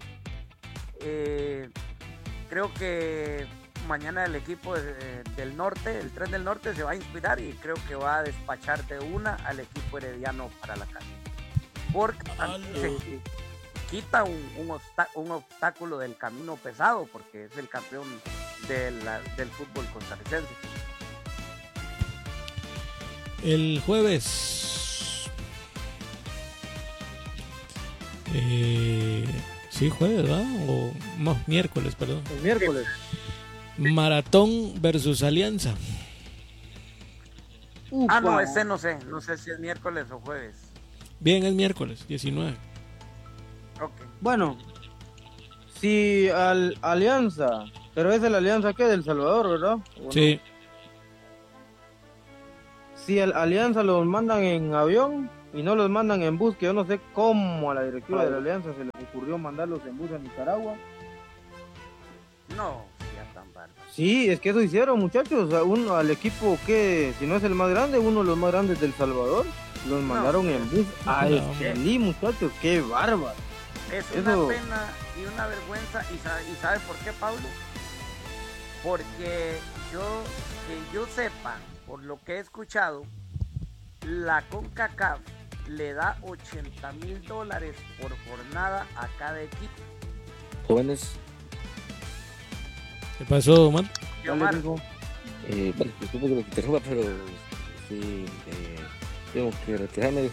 Creo que mañana el equipo del norte, el Tren del Norte, se va a inspirar y creo que va a despachar de una al equipo herediano para la casa. Porque se quita un obstáculo del camino pesado, porque es el campeón del fútbol costarricense. El jueves. Sí, jueves, ¿verdad? O no, miércoles, perdón. El miércoles. Maratón versus Alianza. No, ese no sé si es miércoles o jueves. Bien, es miércoles, 19. Ok. Bueno, Si al Alianza, pero es el Alianza que del Salvador, ¿verdad? ¿O no? Sí. Si al Alianza los mandan en avión y no los mandan en bus, que yo no sé cómo a la directiva de la Alianza se les ocurrió mandarlos en bus a Nicaragua. No, ya tan bárbaro. Sí, es que eso hicieron, muchachos. O sea, uno al equipo que, si no es el más grande, uno de los más grandes del Salvador, los mandaron en bus a No, Estelí, muchachos. Qué bárbaro. Es Eso- una pena y una vergüenza. ¿Y sabe por qué, Pablo? Porque que yo sepa, por lo que he escuchado, la CONCACAF le da $80,000 por jornada a cada equipo. Jóvenes, ¿Qué pasó, man? Dale, Omar, mijo. bueno, disculpe que lo interrumpa, pero sí, tengo que retirarme.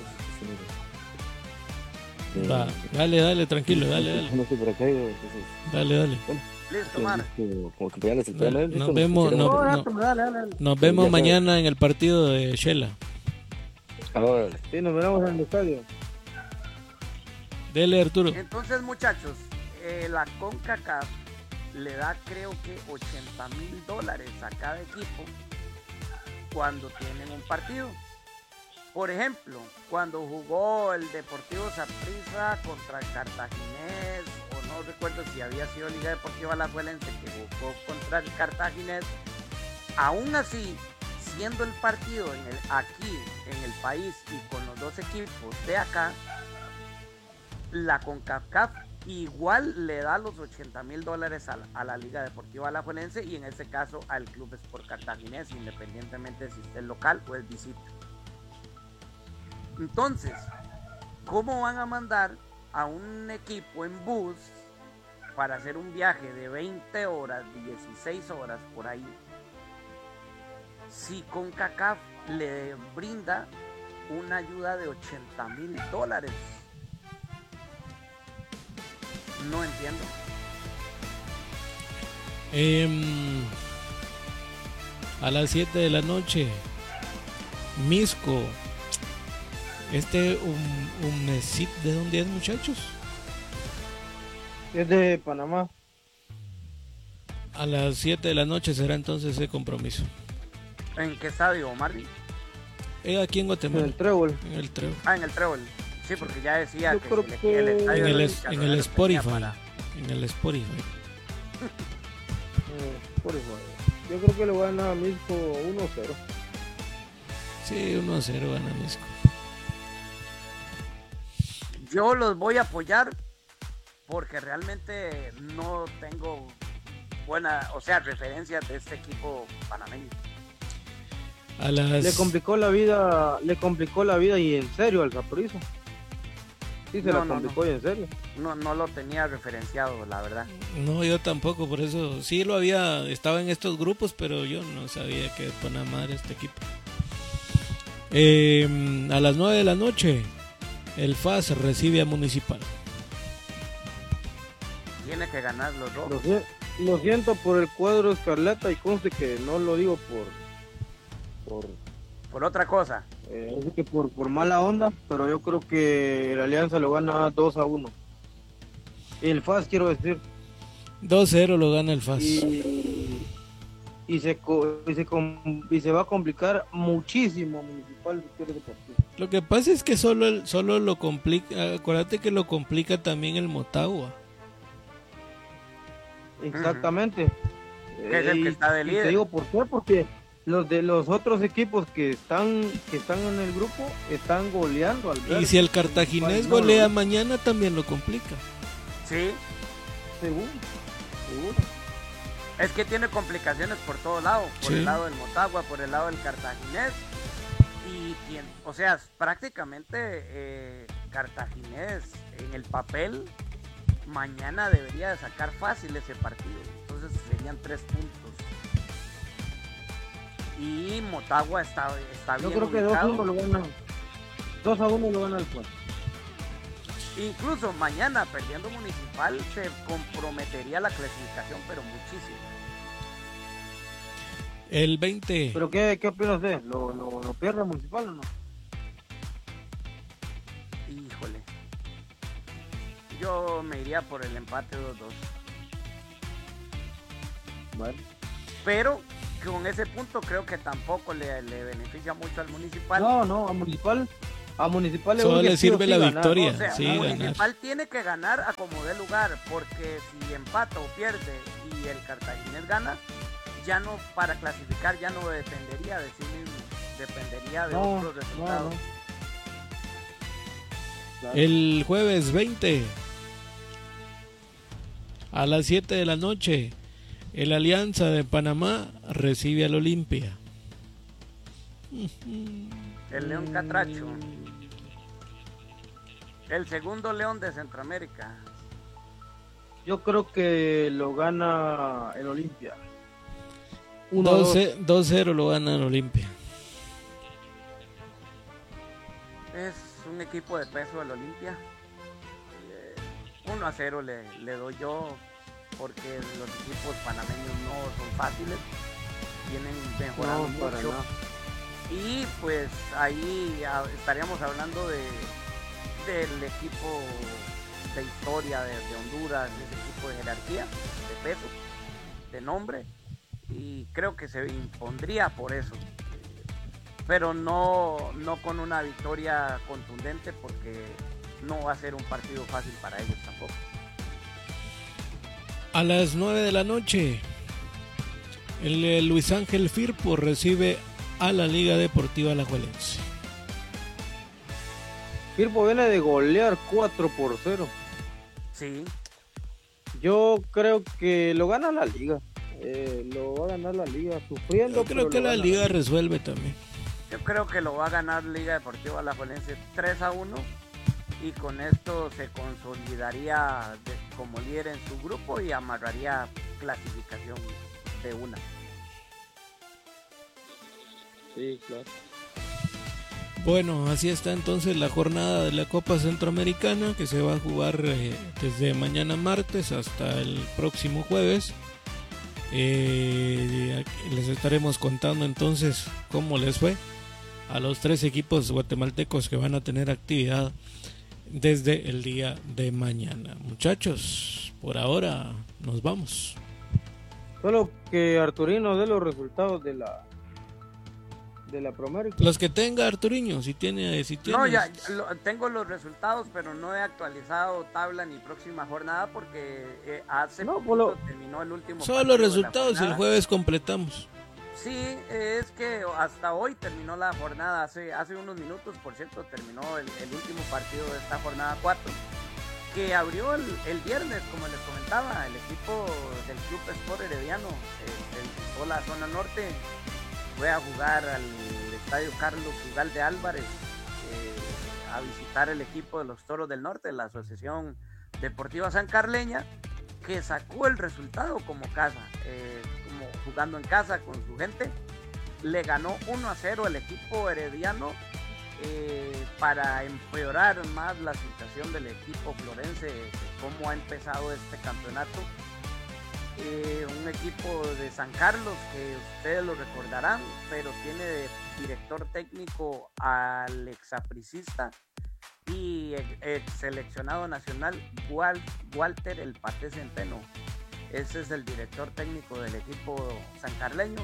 Va, dale, tranquilo, dale. No estoy por acá, entonces, Dale. listo, Omar. como que pegarles el tema. Nos vemos, Dale. Nos vemos Ya mañana en el partido de Shela. Ahora, Sí, nos veremos en el estadio. Dele, Arturo. Entonces, muchachos, la CONCACAF le da creo que $80,000 a cada equipo cuando tienen un partido. Por ejemplo, cuando jugó el Deportivo Saprissa contra el Cartaginés, o no recuerdo si había sido Liga Deportiva Alajuelense que jugó contra el Cartaginés, aún así, siendo el partido aquí en el país y con los dos equipos de acá, la CONCACAF igual le da los $80,000 a la Liga Deportiva Alajuelense y en este caso al Club Sport Cartaginés, independientemente de si es local o es visita. Entonces, ¿cómo van a mandar a un equipo en bus para hacer un viaje de 20 horas, 16 horas por ahí, si CONCACAF le brinda una ayuda de $80,000? No entiendo. A las 7 de la noche, Misco. Un mesit, ¿de dónde es, muchachos? Es de Panamá. A las 7 de la noche será entonces ese compromiso. ¿En qué estadio, Marvin? Aquí en En Guatemala, el Trébol. en el Treo. En el Trébol. Sí, porque ya decía Yo que creo si que el estadio En de el, los en el tenía Spotify. para- En el Spotify. Por eso. Yo creo que le van a Misco 1-0. Sí, 1-0 gana Misco. Yo los voy a apoyar porque realmente no tengo referencias de este equipo panameño. A las... Le complicó la vida y en serio al Saprissa. Sí, se No, la no, complicó y en serio. No lo tenía referenciado, la verdad. No, yo tampoco, por eso sí estaba en estos grupos, pero yo no sabía que pona madre este equipo. A las 9 de la noche, el FAS recibe a Municipal. Tiene que ganar los rojos. Lo siento por el cuadro escarlata y conste que no lo digo Por otra cosa. así que por mala onda, pero yo creo que la Alianza lo gana 2-1. El FAS, quiero decir. 2-0 lo gana el FAS. Y se va a complicar muchísimo Municipal si pierde el partido. Lo que pasa es que solo lo complica, acuérdate que lo complica también el Motagua. Exactamente. Que es el que está de y líder. te digo por qué, porque los otros equipos que están en el grupo están goleando al Y verde. si el Cartaginés No, golea mañana también lo complica. Sí, seguro. es que tiene complicaciones por todos lados. Por Sí. el lado del Motagua, por el lado del Cartaginés. O sea, prácticamente Cartaginés en el papel mañana debería de sacar fácil ese partido. Entonces serían 3 puntos. Y Motagua está Yo bien creo que ubicado. 2-1 lo gana. 2-1 lo gana el FAS. Incluso mañana perdiendo Municipal se comprometería la clasificación, pero muchísimo. El 20. ¿Pero qué opinas de? ¿Lo pierde Municipal o no? Híjole. Yo me iría por el empate 2-2. Bueno, Pero con ese punto creo que tampoco le beneficia mucho al Municipal. no, a Municipal le Solo urge le sí o sirve sí la ganar. victoria. O sea, Sí, Municipal tiene que ganar a como dé lugar, porque si empata o pierde y el Cartaginés gana, ya no, para clasificar ya no dependería de sí mismo, dependería de otros resultados. Claro. El jueves 20 a las 7 de la noche, el Alianza de Panamá recibe al Olimpia. El León Catracho, el segundo León de Centroamérica. Yo creo que lo gana el Olimpia. 1-2. 2-0 lo gana el Olimpia. Es un equipo de peso el Olimpia. 1-0 le doy yo, porque los equipos panameños no son fáciles, vienen mejorando No, para mucho. nada. Y pues ahí estaríamos hablando del equipo de historia de Honduras, ese equipo de jerarquía, de peso, de nombre, y creo que se impondría por eso, pero no con una victoria contundente, porque no va a ser un partido fácil para ellos tampoco. A las 9 de la noche, el Luis Ángel Firpo recibe a la Liga Deportiva Alajuelense. Firpo viene de golear 4-0. Sí, Yo creo que lo gana la Liga. Lo va a ganar la Liga sufriendo. Yo creo pero que lo la gana Liga resuelve también. yo creo que lo va a ganar Liga Deportiva Alajuelense 3-1, y con esto se consolidaría como líder en su grupo y amarraría clasificación de una. Sí, claro. Bueno, así está entonces la jornada de la Copa Centroamericana, que se va a jugar desde mañana martes hasta el próximo jueves. Les estaremos contando entonces cómo les fue a los 3 equipos guatemaltecos que van a tener actividad desde el día de mañana. Muchachos, por ahora nos vamos. Solo que Arturino dé los resultados de la Promérica. Los que tenga Arturiño, si tiene. No, ya tengo los resultados, pero no he actualizado tabla ni próxima jornada, porque hace poquito terminó el último. Solo los partido de la resultados y el jornada. jueves completamos. Sí, es que hasta hoy terminó la jornada, hace unos minutos, por cierto, terminó el último partido de esta jornada 4, que abrió el viernes, como les comentaba, el equipo del Club Sport Herediano, visitó la zona norte, fue a jugar al estadio Carlos Ugalde Álvarez, a visitar el equipo de los Toros del Norte, la Asociación Deportiva San Carleña, que sacó el resultado como casa, como jugando en casa con su gente. Le ganó 1-0 el equipo herediano, para empeorar más la situación del equipo florense, cómo ha empezado este campeonato. Un equipo de San Carlos que ustedes lo recordarán, pero tiene de director técnico al exapricista y ex seleccionado nacional Walter El Pate Centeno. Ese es el director técnico del equipo sancarleño.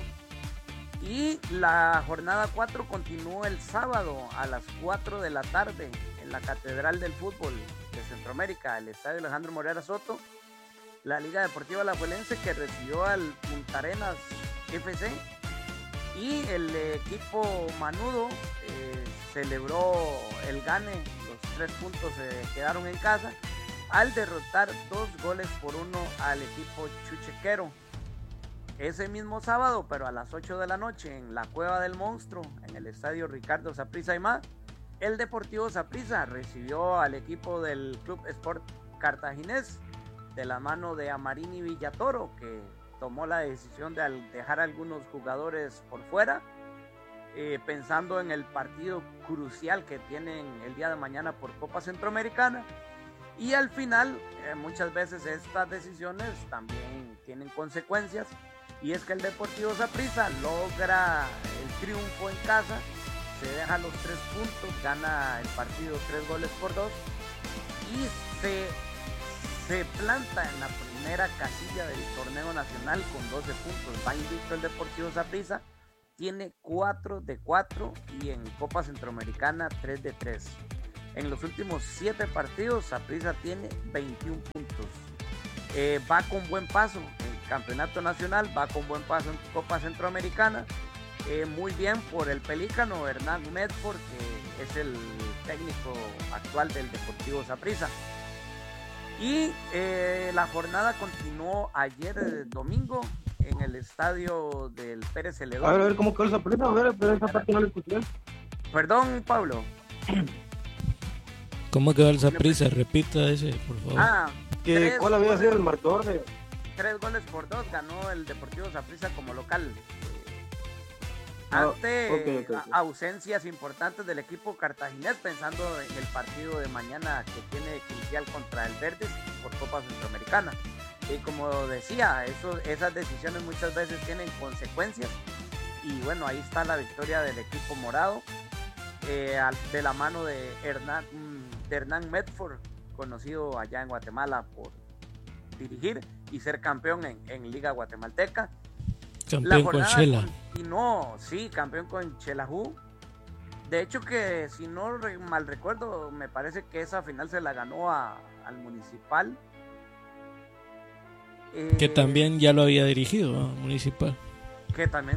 Y la jornada 4 continuó el sábado a las 4 de la tarde en la Catedral del Fútbol de Centroamérica, el estadio Alejandro Morera Soto. La Liga Deportiva Alajuelense, que recibió al Punta Arenas FC, y el equipo manudo celebró el gane, los 3 puntos se quedaron en casa al derrotar 2-1 al equipo chuchequero. Ese mismo sábado, pero a las 8 de la noche, en la Cueva del Monstruo, en el estadio Ricardo Saprissa Aymá, el Deportivo Saprissa recibió al equipo del Club Sport Cartaginés, de la mano de Amarini Villatoro, que tomó la decisión de dejar a algunos jugadores por fuera, pensando en el partido crucial que tienen el día de mañana por Copa Centroamericana. Y al final, muchas veces estas decisiones también tienen consecuencias, y es que el Deportivo Saprissa logra el triunfo en casa, se deja los 3 puntos, gana el partido 3-2, y se se planta en la primera casilla del torneo nacional con 12 puntos. Va invicto el Deportivo Saprissa, tiene 4 de 4 y en Copa Centroamericana 3 de 3. En los últimos 7 partidos, Saprissa tiene 21 puntos. Va con buen paso en Campeonato Nacional, va con buen paso en Copa Centroamericana. Muy bien por el pelícano Hernán Medford, que es el técnico actual del Deportivo Saprissa. Y la jornada continuó ayer domingo en el estadio del Pérez Celedón. A ver, ¿cómo quedó el Saprissa? A ver, pero esa parte no la escuché. Perdón, Pablo. ¿Cómo quedó el Saprissa? Repita ese, por favor. ¿Cuál había sido el marcador? 3-2 ganó el Deportivo Saprissa como local. Okay. Ausencias importantes del equipo cartaginés, pensando en el partido de mañana que tiene que iniciar contra el Verdes por Copa Centroamericana. Y como decía, esas decisiones muchas veces tienen consecuencias. Y bueno, ahí está la victoria del equipo morado, de la mano de Hernán Medford, conocido allá en Guatemala por dirigir y ser campeón en Liga Guatemalteca. Campeón con Chela. Campeón con Xelajú. De hecho que, si no mal recuerdo, me parece que esa final se la ganó al Municipal. Que también ya lo había dirigido, Municipal. Que también,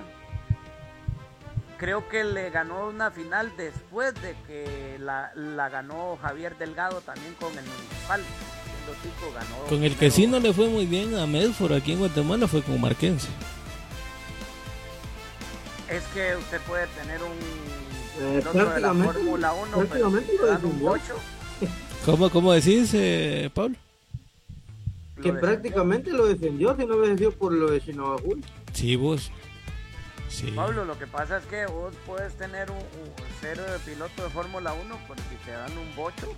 creo que le ganó una final después de que la ganó Javier Delgado también con el Municipal. Con el que sí no le fue muy bien a Medford aquí en Guatemala fue con Marquense. Es que usted puede tener un piloto de la Fórmula 1, pero si un 8. ¿Cómo decís, Pablo? Que prácticamente lo defendió, si no hubiese sido por lo de Shinobu. Sí, vos. Sí. Pablo, lo que pasa es que vos puedes tener ser piloto de Fórmula 1, pero si te dan un bocho,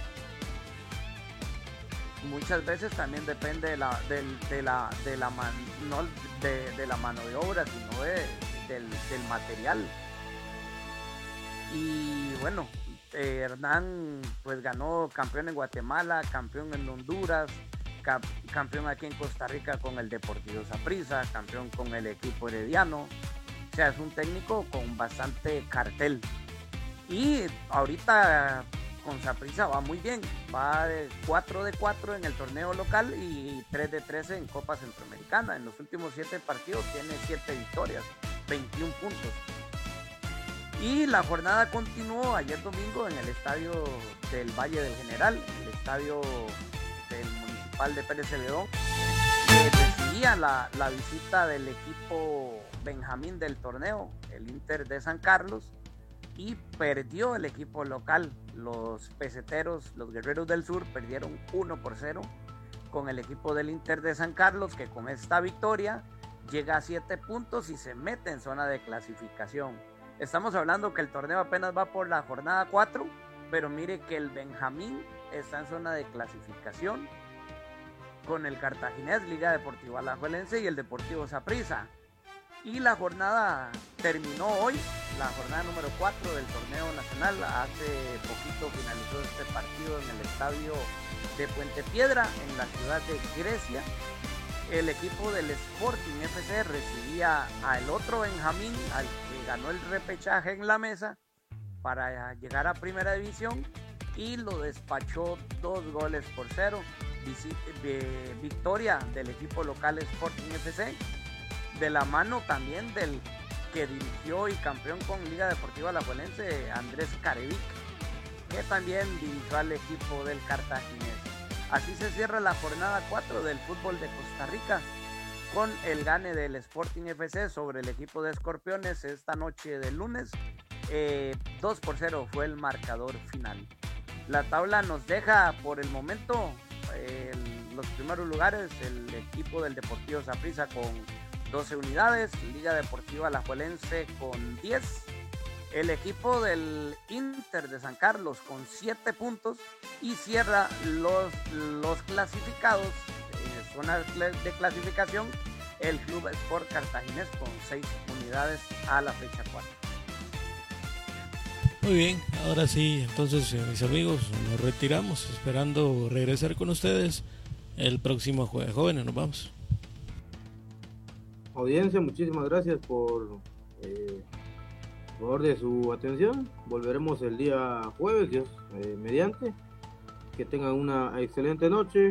muchas veces también depende de la mano de obra, sino del material. Y bueno, Hernán pues ganó campeón en Guatemala, campeón en Honduras, campeón aquí en Costa Rica con el Deportivo Saprissa, campeón con el equipo herediano. O sea, es un técnico con bastante cartel. Y ahorita con Saprissa va muy bien, va de 4 de 4 en el torneo local y 3 de 13 en Copa Centroamericana. En los últimos 7 partidos tiene 7 victorias, 21 puntos. Y la jornada continuó ayer domingo en el estadio del Valle del General, el estadio del Municipal de Pérez Celedón, que recibía la visita del equipo Benjamín del torneo, el Inter de San Carlos, y perdió el equipo local. Los peseteros, los Guerreros del Sur, perdieron 1-0 con el equipo del Inter de San Carlos, que con esta victoria llega a 7 puntos y se mete en zona de clasificación. Estamos hablando que el torneo apenas va por la jornada 4, pero mire que el Benjamín está en zona de clasificación con el Cartaginés, Liga Deportiva Alajuelense y el Deportivo Saprissa. Y la jornada terminó hoy, la jornada número 4 del torneo nacional. Hace poquito finalizó este partido en el estadio de Puente Piedra, en la ciudad de Grecia. El equipo del Sporting FC recibía al otro Benjamín, al que ganó el repechaje en la mesa para llegar a Primera División, y lo despachó 2-0. Victoria del equipo local Sporting FC, de la mano también del que dirigió y campeón con Liga Deportiva Alajuelense, Andrés Carevic, que también dirigió al equipo del Cartaginés. Así se cierra la jornada 4 del fútbol de Costa Rica, con el gane del Sporting FC sobre el equipo de Escorpiones esta noche del lunes. 2-0 fue el marcador final. La tabla nos deja por el momento los primeros lugares: el equipo del Deportivo Saprissa con 12 unidades, Liga Deportiva Alajuelense con 10, el equipo del Inter de San Carlos con 7 puntos, y cierra los clasificados en zona de clasificación el Club Sport Cartaginés con 6 unidades a la fecha 4. Muy bien, ahora sí, entonces mis amigos, nos retiramos esperando regresar con ustedes el próximo jueves. Jóvenes, nos vamos. Audiencia, muchísimas gracias por favor de su atención. Volveremos el día jueves, Dios mediante. Que tengan una excelente noche.